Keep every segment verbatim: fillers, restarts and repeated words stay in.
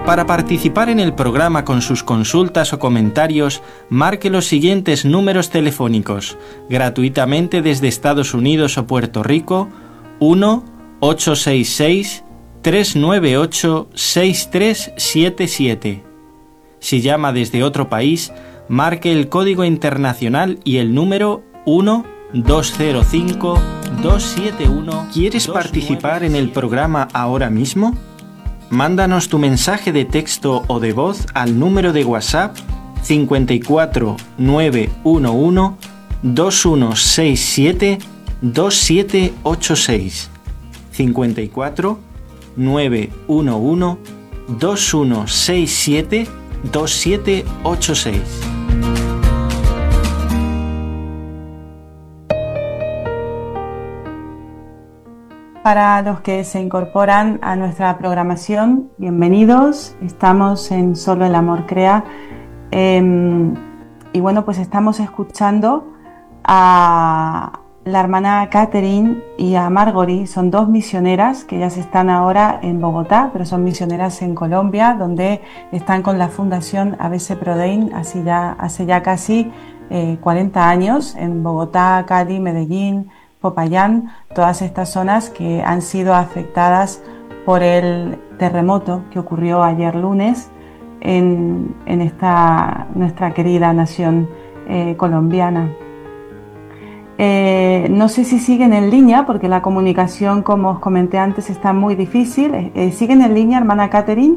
Para participar en el programa con sus consultas o comentarios, marque los siguientes números telefónicos, gratuitamente desde Estados Unidos o Puerto Rico: uno ocho seis seis, tres nueve ocho, seis tres siete siete. Si llama desde otro país, marque el código internacional y el número uno dos cero cinco, dos siete uno. ¿Quieres participar en el programa ahora mismo? Mándanos tu mensaje de texto o de voz al número de WhatsApp cincuenta y cuatro nueve uno uno, dos uno seis siete, dos siete ocho seis. cincuenta y cuatro nueve uno uno, dos uno seis siete, dos siete ocho seis. Para los que se incorporan a nuestra programación, bienvenidos. Estamos en Solo el Amor Crea. Eh, y bueno, pues estamos escuchando a la hermana Catherine y a Margory. Son dos misioneras que ellas están ahora en Bogotá, pero son misioneras en Colombia, donde están con la Fundación A B C Prodein hace ya, hace ya casi eh, cuarenta años, en Bogotá, Cali, Medellín, Popayán, todas estas zonas que han sido afectadas por el terremoto que ocurrió ayer lunes en, en esta nuestra querida nación eh, colombiana. Eh, no sé si siguen en línea, porque la comunicación, como os comenté antes, está muy difícil. Eh, ¿Siguen en línea, hermana Catherine?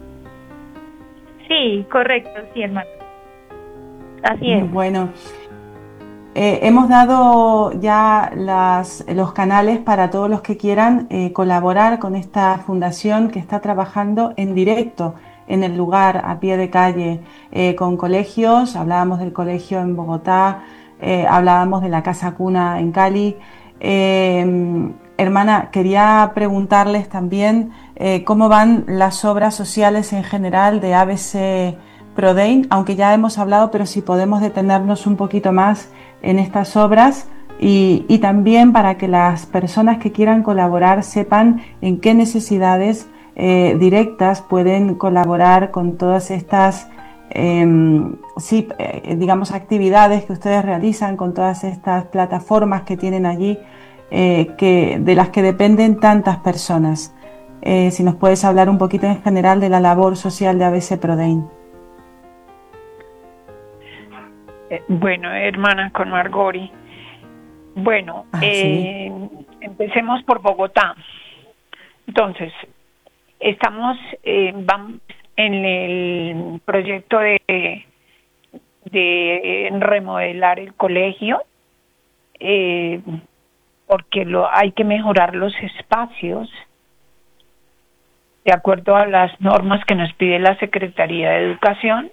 Sí, correcto, sí, hermana. Así es. Bueno. Eh, hemos dado ya las, los canales para todos los que quieran eh, colaborar con esta fundación que está trabajando en directo en el lugar, a pie de calle, eh, con colegios. Hablábamos del colegio en Bogotá, eh, hablábamos de la Casa Cuna en Cali. Eh, hermana, quería preguntarles también eh, cómo van las obras sociales en general de A B C Prodein, aunque ya hemos hablado, pero si podemos detenernos un poquito más en estas obras y, y también para que las personas que quieran colaborar sepan en qué necesidades eh, directas pueden colaborar con todas estas eh, sí, eh, digamos actividades que ustedes realizan, con todas estas plataformas que tienen allí, eh, que, de las que dependen tantas personas. Eh, si nos puedes hablar un poquito en general de la labor social de A B C Prodein. Bueno, hermana, con Margory. Bueno, ah, eh, sí. Empecemos por Bogotá. Entonces, estamos eh, vamos en el proyecto de, de remodelar el colegio, eh, porque lo, hay que mejorar los espacios de acuerdo a las normas que nos pide la Secretaría de Educación.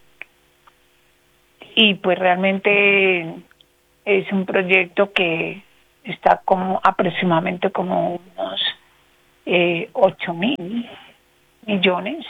Y pues realmente es un proyecto que está como aproximadamente como unos eh, ocho mil millones.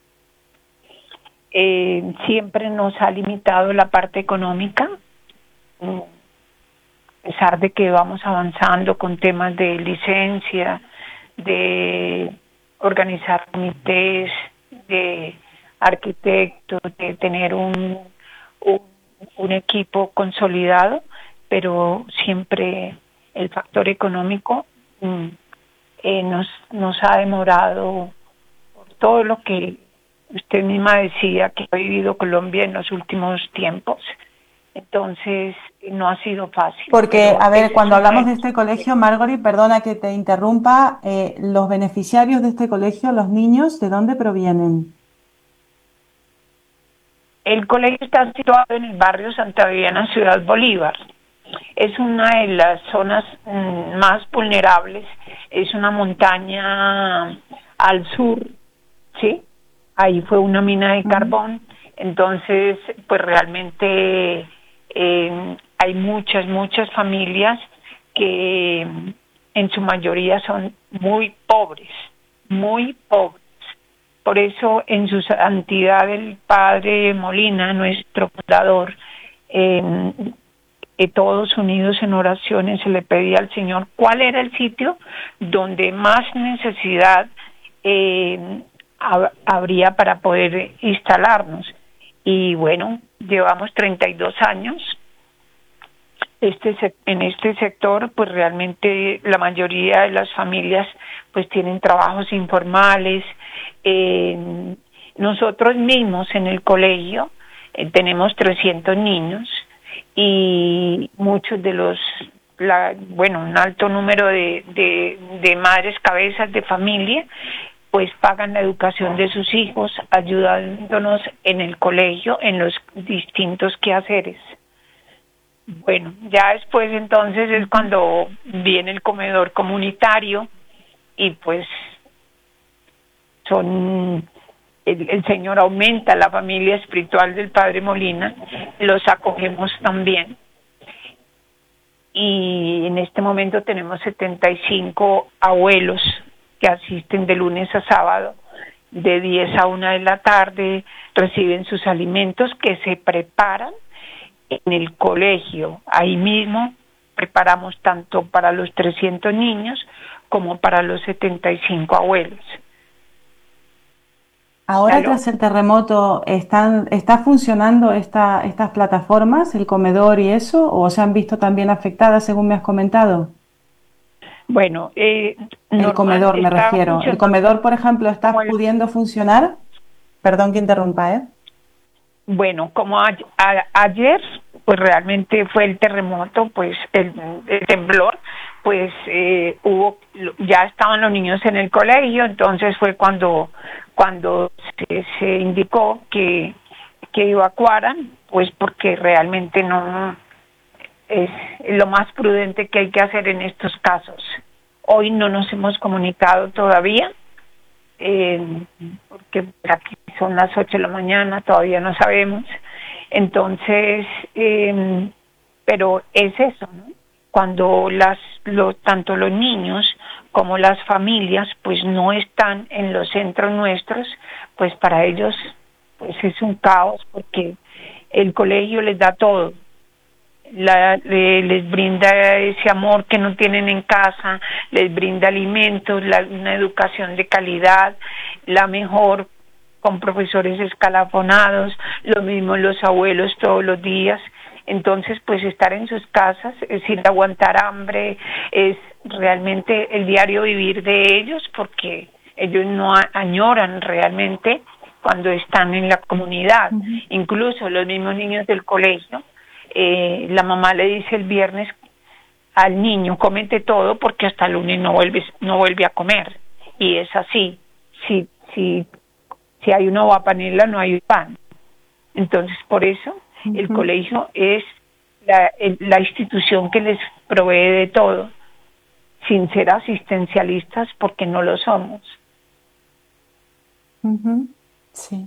Eh, siempre nos ha limitado la parte económica, a pesar de que vamos avanzando con temas de licencia, de organizar comités, de arquitectos, de tener un, un un equipo consolidado, pero siempre el factor económico mm, eh, nos, nos ha demorado por todo lo que usted misma decía que ha vivido Colombia en los últimos tiempos. Entonces, no ha sido fácil. Porque, a ver, cuando hablamos de este colegio, Margory, perdona que te interrumpa, eh, los beneficiarios de este colegio, los niños, ¿de dónde provienen? El colegio está situado en el barrio Santa Viviana, Ciudad Bolívar. Es una de las zonas mmm, más vulnerables. Es una montaña al sur, ¿sí? Ahí fue una mina de carbón. Entonces, pues realmente eh, hay muchas, muchas familias que en su mayoría son muy pobres, muy pobres. Por eso, en su santidad el Padre Molina, nuestro fundador, eh, eh, todos unidos en oraciones, se le pedía al Señor cuál era el sitio donde más necesidad eh, ha, habría para poder instalarnos. Y bueno, llevamos treinta y dos años este en este sector. Pues realmente la mayoría de las familias pues tienen trabajos informales. Eh, nosotros mismos en el colegio eh, tenemos trescientos niños y muchos de los, la, bueno, un alto número de, de, de madres cabezas de familia pues pagan la educación de sus hijos ayudándonos en el colegio en los distintos quehaceres. Bueno, ya después entonces es cuando viene el comedor comunitario y pues son el, el Señor aumenta la familia espiritual del Padre Molina, los acogemos también. Y en este momento tenemos setenta y cinco abuelos que asisten de lunes a sábado, de diez a una de la tarde, reciben sus alimentos que se preparan en el colegio. Ahí mismo preparamos tanto para los trescientos niños como para los setenta y cinco abuelos. Ahora, ¿Aló? Tras el terremoto, ¿están, ¿está funcionando esta, estas plataformas, el comedor y eso, o se han visto también afectadas, según me has comentado? Bueno, eh, el comedor me refiero. ¿El comedor, por ejemplo, está bueno, pudiendo funcionar? Perdón que interrumpa, ¿eh? Bueno, como a, a, ayer, pues realmente fue el terremoto, pues el, el temblor, pues eh, hubo, ya estaban los niños en el colegio, entonces fue cuando cuando se, se indicó que, que evacuaran, pues porque realmente no es lo más prudente que hay que hacer en estos casos. Hoy no nos hemos comunicado todavía, eh, porque aquí son las ocho de la mañana, todavía no sabemos. Entonces, eh, pero es eso, ¿no? Cuando las, los, tanto los niños como las familias, pues no están en los centros nuestros, pues para ellos, pues es un caos, porque el colegio les da todo. La, le, les brinda ese amor que no tienen en casa, les brinda alimentos, la, una educación de calidad, la mejor, con profesores escalafonados, lo mismo los abuelos todos los días. Entonces, pues estar en sus casas es ir a aguantar hambre, es realmente el diario vivir de ellos, porque ellos no añoran realmente cuando están en la comunidad. Uh-huh. Incluso los mismos niños del colegio, eh, la mamá le dice el viernes al niño, cómete todo porque hasta el lunes no vuelves, no vuelve a comer. Y es así, si, si, si hay una uva panela no hay pan. Entonces, por eso uh-huh. el colegio es la, el, la institución que les provee de todo, sin ser asistencialistas, porque no lo somos. Uh-huh. Sí.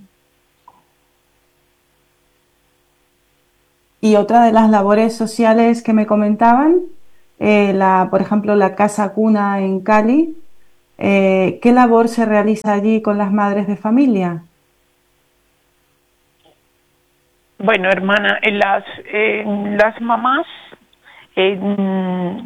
Y otra de las labores sociales que me comentaban, eh, la, por ejemplo, la Casa Cuna en Cali, eh, ¿qué labor se realiza allí con las madres de familia? Bueno, hermana, en las, eh, las mamás eh,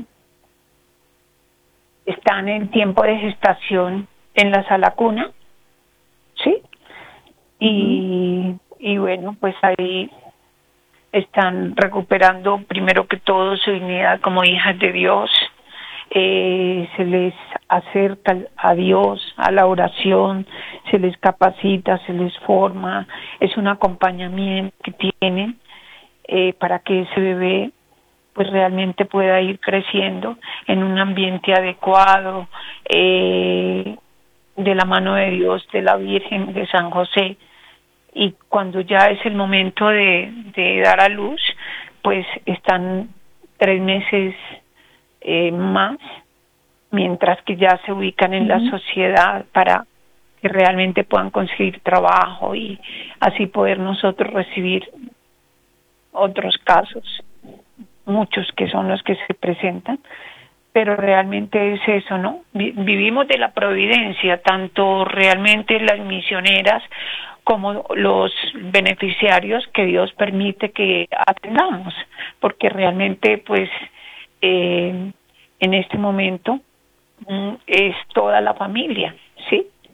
están en tiempo de gestación en la sala cuna, ¿sí? Y, uh-huh. y bueno, pues ahí están recuperando primero que todo su dignidad como hijas de Dios, eh, se les acerca a Dios, a la oración, se les capacita, se les forma, es un acompañamiento que tienen eh, para que ese bebé pues realmente pueda ir creciendo en un ambiente adecuado, eh, de la mano de Dios, de la Virgen, de San José. Y cuando ya es el momento de, de dar a luz, pues están tres meses eh, más, mientras que ya se ubican en uh-huh. la sociedad para que realmente puedan conseguir trabajo y así poder nosotros recibir otros casos, muchos que son los que se presentan. Pero realmente es eso, ¿no? Vivimos de la providencia, tanto realmente las misioneras como los beneficiarios que Dios permite que atendamos, porque realmente pues eh, en este momento mm, es toda la familia, ¿sí?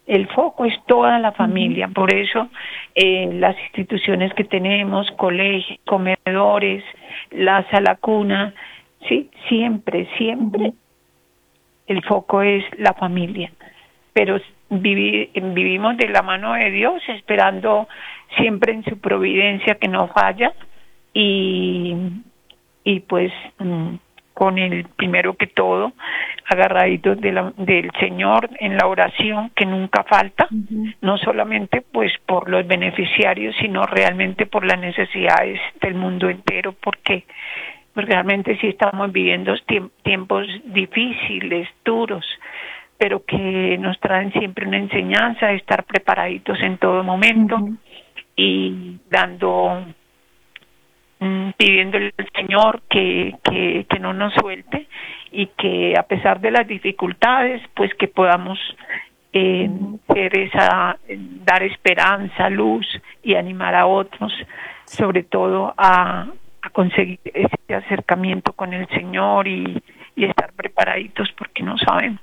el foco es toda la familia. Por eso eh, las instituciones que tenemos, colegios, comedores, la sala cuna, sí, siempre, siempre el foco es la familia. Pero vivi, vivimos de la mano de Dios, esperando siempre en su providencia que no falla, y, y pues con el primero que todo, agarraditos de la, del Señor en la oración que nunca falta, uh-huh. no solamente pues por los beneficiarios, sino realmente por las necesidades del mundo entero, porque pues, realmente sí estamos viviendo tiemp- tiempos difíciles, duros, pero que nos traen siempre una enseñanza de estar preparaditos en todo momento, uh-huh. y dando, mm, pidiéndole al Señor que, que, que no nos suelte, y que a pesar de las dificultades, pues que podamos eh, ser esa, dar esperanza, luz y animar a otros, sobre todo a, a conseguir ese acercamiento con el Señor y, y estar preparaditos porque no sabemos.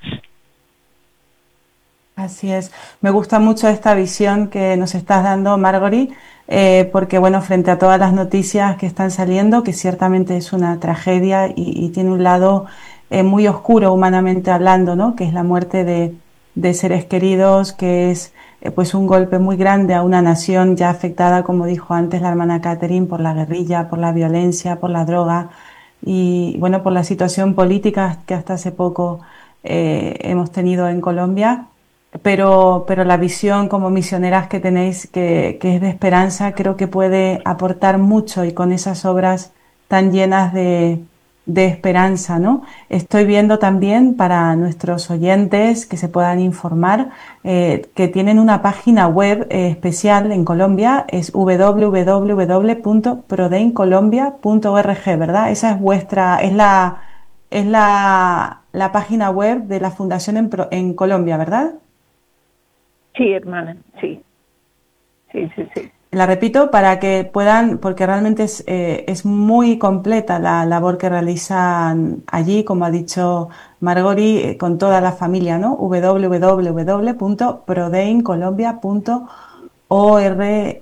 Así es. Me gusta mucho esta visión que nos estás dando, Margory, eh, porque bueno, frente a todas las noticias que están saliendo, que ciertamente es una tragedia y, y tiene un lado eh, muy oscuro humanamente hablando, ¿no? Que es la muerte de, de seres queridos, que es eh, pues un golpe muy grande a una nación ya afectada, como dijo antes la hermana Catherine, por la guerrilla, por la violencia, por la droga y bueno, por la situación política que hasta hace poco eh, hemos tenido en Colombia. Pero, pero la visión como misioneras que tenéis, que, que es de esperanza, creo que puede aportar mucho, y con esas obras tan llenas de, de esperanza, ¿no? Estoy viendo también para nuestros oyentes que se puedan informar eh, que tienen una página web eh, especial en Colombia, es doble u doble u doble u punto prodein colombia punto org, ¿verdad? Esa es vuestra, es la, es la, la página web de la Fundación en, en Colombia, ¿verdad? Sí, hermana, sí. Sí, sí, sí. La repito para que puedan, porque realmente es, eh, es muy completa la labor que realizan allí, como ha dicho Margory, eh, con toda la familia, ¿no? doble u doble u doble u punto prodein colombia punto org.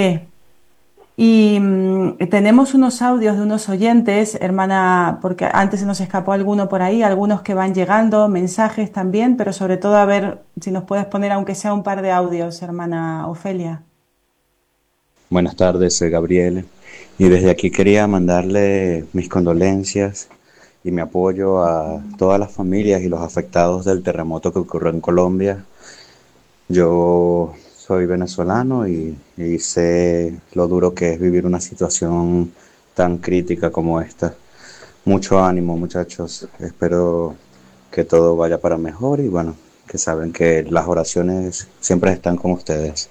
Y mmm, tenemos unos audios de unos oyentes, hermana, porque antes se nos escapó alguno por ahí, algunos que van llegando, mensajes también, pero sobre todo a ver si nos puedes poner aunque sea un par de audios, hermana Ofelia. Buenas tardes, soy Gabriel, y desde aquí quería mandarle mis condolencias y mi apoyo a todas las familias y los afectados del terremoto que ocurrió en Colombia. Yo soy venezolano y, y sé lo duro que es vivir una situación tan crítica como esta. Mucho ánimo, muchachos. Espero que todo vaya para mejor y bueno, que saben que las oraciones siempre están con ustedes.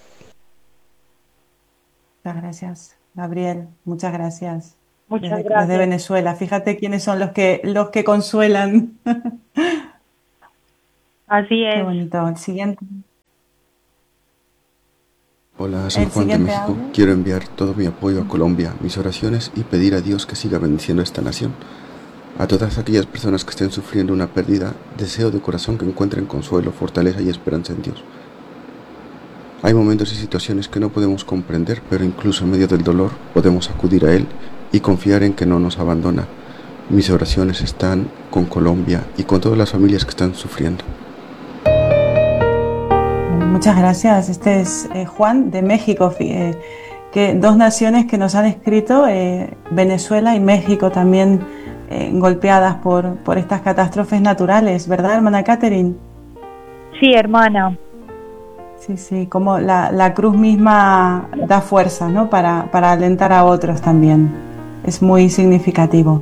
Muchas gracias, Gabriel. Muchas gracias. Muchas desde, gracias. Desde Venezuela. Fíjate quiénes son los que los que consuelan. Así es. Qué bonito. El siguiente. Hola, soy Juan de México. Audio. Quiero enviar todo mi apoyo a Colombia, mis oraciones y pedir a Dios que siga bendiciendo esta nación. A todas aquellas personas que estén sufriendo una pérdida, deseo de corazón que encuentren consuelo, fortaleza y esperanza en Dios. Hay momentos y situaciones que no podemos comprender, pero incluso en medio del dolor podemos acudir a Él y confiar en que no nos abandona. Mis oraciones están con Colombia y con todas las familias que están sufriendo. Muchas gracias. Este es eh, Juan de México, eh, que dos naciones que nos han escrito, eh, Venezuela y México también eh, golpeadas por, por estas catástrofes naturales, ¿verdad, hermana Catherine? Sí, hermana. Sí, sí, como la, la cruz misma da fuerza, ¿no? Para, para alentar a otros también. Es muy significativo.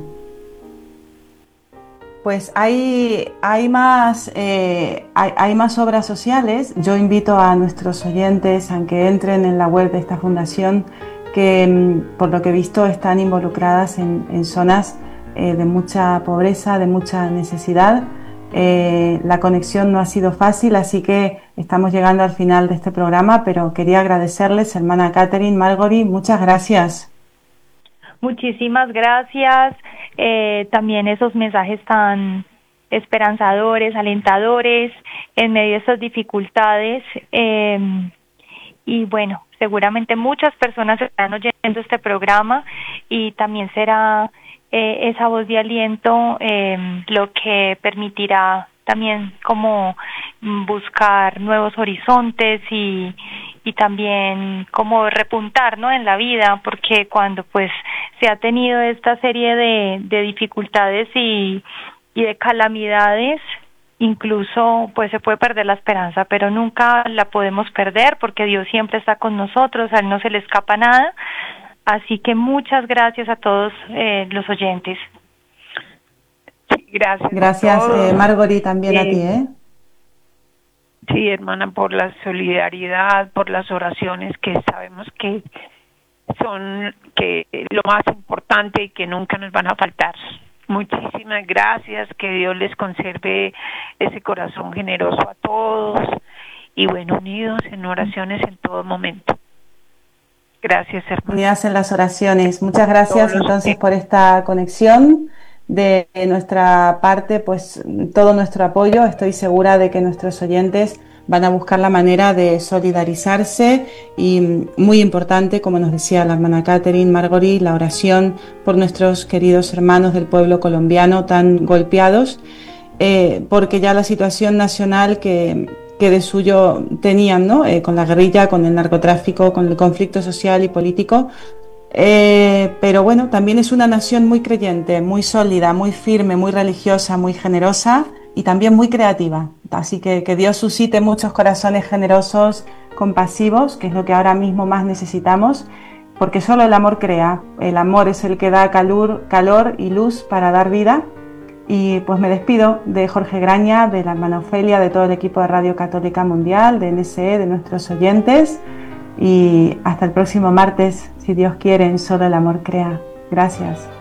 Pues hay, hay, más, eh, hay, hay más obras sociales. Yo invito a nuestros oyentes a que entren en la web de esta fundación, que por lo que he visto están involucradas en, en zonas eh, de mucha pobreza, de mucha necesidad. Eh, la conexión no ha sido fácil, así que estamos llegando al final de este programa, pero quería agradecerles, hermana Catherine, Margory, muchas gracias. Muchísimas gracias. Eh, también esos mensajes tan esperanzadores, alentadores en medio de estas dificultades. Eh, y bueno, seguramente muchas personas están oyendo este programa y también será eh, esa voz de aliento eh, lo que permitirá también como buscar nuevos horizontes y, y también como repuntar, ¿no?, en la vida, porque cuando pues se ha tenido esta serie de, de dificultades y, y de calamidades, incluso pues se puede perder la esperanza, pero nunca la podemos perder porque Dios siempre está con nosotros, a Él no se le escapa nada. Así que muchas gracias a todos eh, los oyentes. Gracias. Gracias, eh, Margory, también eh, a ti, ¿eh? Sí, hermana, por la solidaridad, por las oraciones que sabemos que son que lo más importante y que nunca nos van a faltar. Muchísimas gracias, que Dios les conserve ese corazón generoso a todos y bueno, unidos en oraciones en todo momento. Gracias, hermana. Unidas en las oraciones. Muchas gracias entonces por esta conexión. De nuestra parte, pues todo nuestro apoyo. Estoy segura de que nuestros oyentes van a buscar la manera de solidarizarse y muy importante, como nos decía la hermana Catherine, Margory, la oración por nuestros queridos hermanos del pueblo colombiano tan golpeados, eh, porque ya la situación nacional que, que de suyo tenían, ¿no?, eh, con la guerrilla, con el narcotráfico, con el conflicto social y político. Eh, pero bueno, también es una nación muy creyente, muy sólida, muy firme, muy religiosa, muy generosa y también muy creativa. Así que que Dios suscite muchos corazones generosos, compasivos, que es lo que ahora mismo más necesitamos, porque solo el amor crea. El amor es el que da calor, calor y luz para dar vida. Y pues me despido de Jorge Graña, de la hermana Ofelia, de todo el equipo de Radio Católica Mundial, de N S E, de nuestros oyentes. Y hasta el próximo martes, si Dios quiere, en Solo el Amor Crea. Gracias.